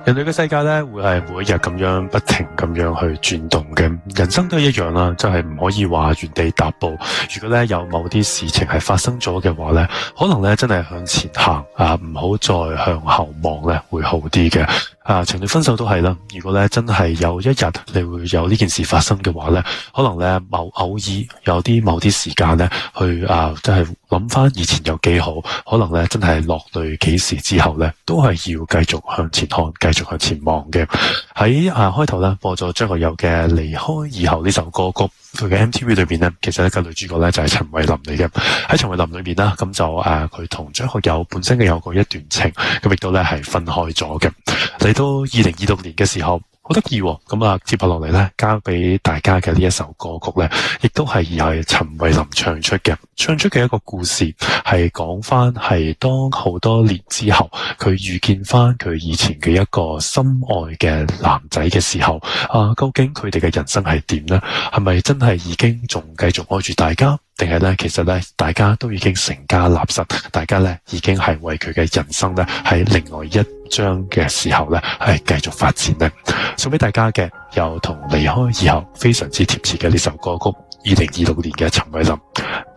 人類嘅世界咧，會係每一日咁樣不停咁樣去轉動嘅，人生都係一樣啦，就係唔可以話原地踏步。如果咧有某啲事情係發生咗嘅話咧，可能咧真係向前行啊，唔好再向後望咧，會好啲嘅。情侶分手都係啦，如果咧真係有一日你會有呢件事發生嘅話咧，可能咧偶爾有某啲時間咧去真係諗翻以前有幾好，可能咧真係落淚幾時之後咧，都係要繼續向前看，繼續向前望嘅。喺開頭咧播咗張學友嘅《離開以後》呢首歌曲，佢嘅 MTV 裏邊咧，其實咧個女主角咧就係陳慧琳嚟嘅。喺陳慧琳裏邊啦，咁就佢同張學友本身嘅有過一段情，咁亦都咧係分開咗嘅。嚟到2026年嘅時候，好得意喎！咁接下落嚟咧，交俾大家嘅呢一首歌曲咧，亦都係由陳慧琳唱出嘅一個故事，係講翻係當好多年之後，佢遇見翻佢以前嘅一個心愛嘅男仔嘅時候，究竟佢哋嘅人生係點呢？係咪真係已經仲繼續愛住大家？定係咧，其實咧，大家都已經成家立室，大家咧已經係為佢嘅人生咧喺另外一章嘅時候咧係繼續發展咧。送俾大家嘅有同離開以後非常之貼切嘅呢首歌曲，2026年嘅陳慧琳。